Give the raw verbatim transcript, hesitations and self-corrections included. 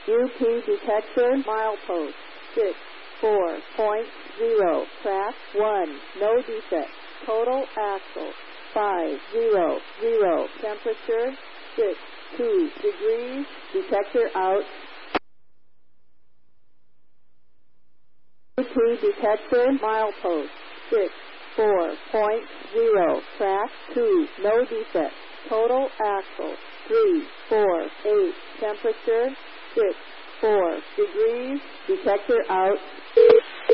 U P detector milepost six four point zero. Track one. No defect. Total axle five zero zero. Temperature six two degrees. Detector out. U P detector milepost six four point zero. Track two. No defect. Total axle three four eight. Temperature six four degrees. Detector out.